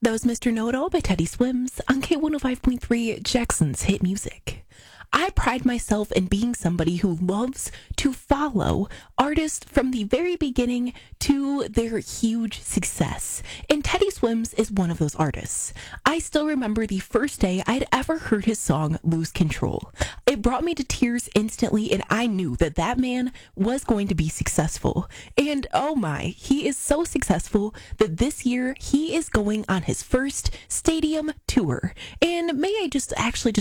That was Mr. Know-It-All by Teddy Swims on K105.3 Jackson's Hit Music. I pride myself in being somebody who loves to follow artists from the very beginning to their huge success. And Teddy Swims is one of those artists. I still remember the first day I'd ever heard his song, Lose Control. It brought me to tears instantly, and I knew that that man was going to be successful. And oh my, he is so successful that this year he is going on his first stadium tour. And may I just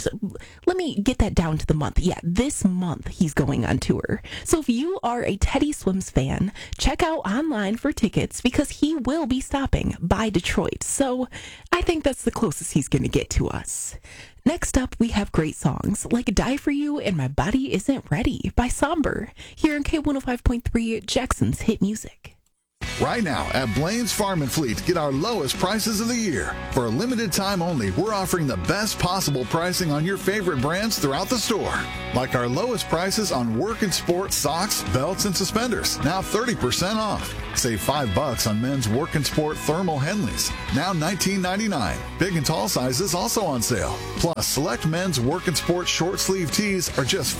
let me get that down to the month. Yeah, this month he's going on tour. So if you are a Teddy Swims fan, check out online for tickets because he will be stopping by Detroit. So I think that's the closest he's going to get to us. Next up, we have great songs like Die For You and My Body Isn't Ready by Somber here on K105.3 Jackson's Hit Music. Right now at Blaine's Farm and Fleet, get our lowest prices of the year. For a limited time only, we're offering the best possible pricing on your favorite brands throughout the store. Like our lowest prices on work and sport socks, belts, and suspenders, now 30% off. Save $5 on men's work and sport thermal Henleys, now $19.99. Big and tall sizes also on sale. Plus, select men's work and sport short sleeve tees are just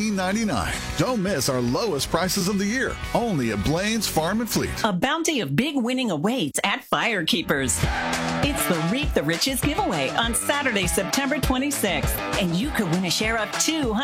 $15.99. Don't miss our lowest prices of the year, only at Blaine's Farm and Fleet. A bounty of big winning awaits at Firekeepers. It's the Reap the Riches giveaway on Saturday, September 26th, and you could win a share of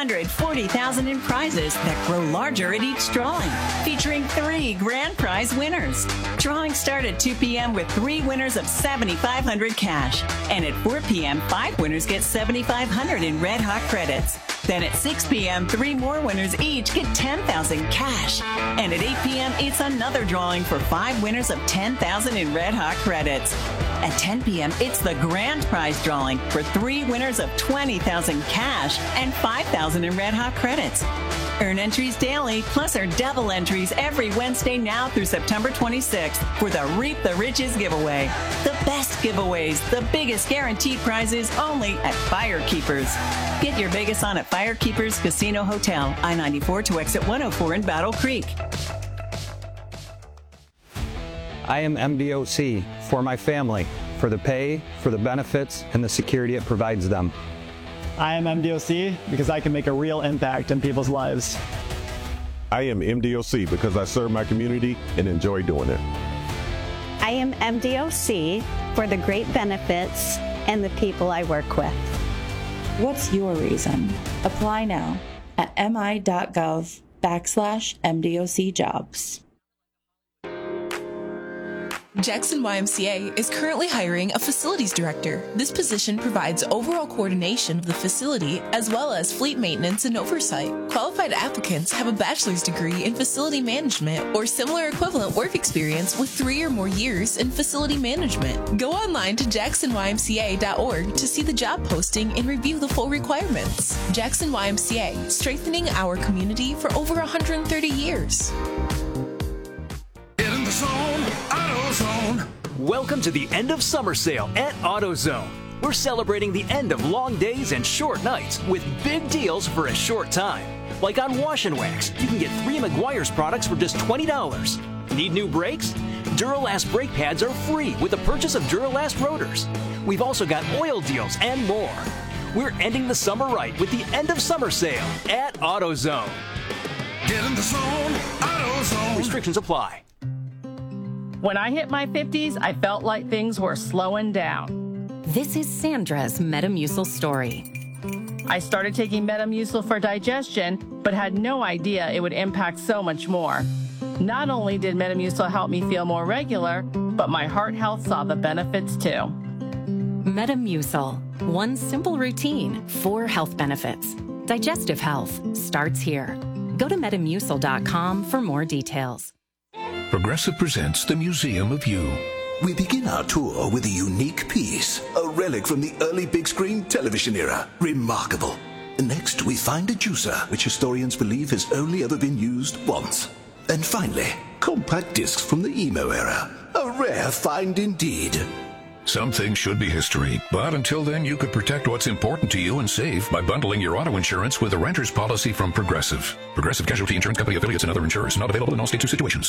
$240,000 in prizes that grow larger at each drawing, featuring 3 grand prize winners. Drawings start at 2 p.m. with 3 winners of $7,500 cash, and at 4 p.m., 5 winners get $7,500 in Red Hot credits. Then at 6 p.m., 3 more winners each get $10,000 cash. And at 8 p.m., it's another drawing for 5 winners of $10,000 in Red Hot credits. At 10 p.m., it's the grand prize drawing for 3 winners of $20,000 cash and $5,000 in Red Hot credits. Earn entries daily, plus earn double entries every Wednesday now through September 26th for the Reap the Riches giveaway. The best giveaways, the biggest guaranteed prizes only at Firekeepers. Get your Vegas on at Firekeepers Casino Hotel, I-94 to exit 104 in Battle Creek. I am MDOC for my family, for the pay, for the benefits, and the security it provides them. I am MDOC because I can make a real impact in people's lives. I am MDOC because I serve my community and enjoy doing it. I am MDOC for the great benefits and the people I work with. What's your reason? Apply now at mi.gov/MDOC jobs. Jackson YMCA is currently hiring a facilities director. This position provides overall coordination of the facility as well as fleet maintenance and oversight. Qualified applicants have a bachelor's degree in facility management or similar equivalent work experience with 3 or more years in facility management. Go online to jacksonymca.org to see the job posting and review the full requirements. Jackson YMCA, strengthening our community for over 130 years. Get in the zone, AutoZone. Welcome to the end of summer sale at AutoZone. We're celebrating the end of long days and short nights with big deals for a short time. Like on Wash and Wax, you can get 3 Meguiar's products for just $20. Need new brakes? Duralast brake pads are free with the purchase of Duralast rotors. We've also got oil deals and more. We're ending the summer right with the end of summer sale at AutoZone. Get in the zone, AutoZone. Restrictions apply. When I hit my 50s, I felt like things were slowing down. This is Sandra's Metamucil story. I started taking Metamucil for digestion, but had no idea it would impact so much more. Not only did Metamucil help me feel more regular, but my heart health saw the benefits too. Metamucil, one simple routine, 4 health benefits. Digestive health starts here. Go to Metamucil.com for more details. Progressive presents the Museum of You. We begin our tour with a unique piece, a relic from the early big screen television era. Remarkable. Next, we find a juicer, which historians believe has only ever been used once. And finally, compact discs from the emo era. A rare find indeed. Some things should be history, but until then, you could protect what's important to you and save by bundling your auto insurance with a renter's policy from Progressive. Progressive Casualty Insurance Company affiliates and other insurers not available in all states or situations.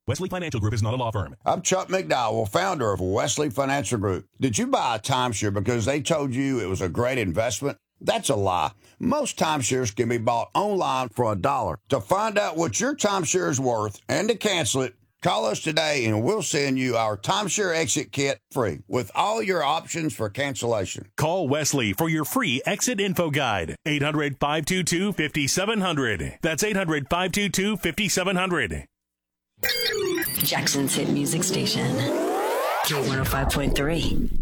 Wesley Financial Group is not a law firm. I'm Chuck McDowell, founder of Wesley Financial Group. Did you buy a timeshare because they told you it was a great investment? That's a lie. Most timeshares can be bought online for $1. To find out what your timeshare is worth and to cancel it, call us today and we'll send you our timeshare exit kit free with all your options for cancellation. Call Wesley for your free exit info guide. 800-522-5700. That's 800-522-5700. Jackson's hit music station. K105.3.